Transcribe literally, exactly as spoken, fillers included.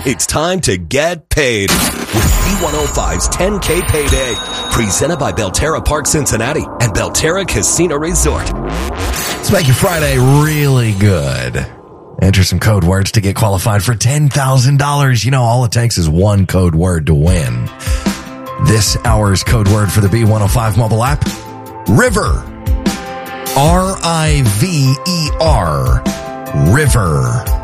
It's time to get paid with B one oh five's ten K Payday, presented by Belterra Park Cincinnati and Belterra Casino Resort. Let's make your Friday really good. Enter some code words to get qualified for ten thousand dollars. You know, all it takes is one code word to win. This hour's code word for the B one oh five mobile app, River. R I V E R. River.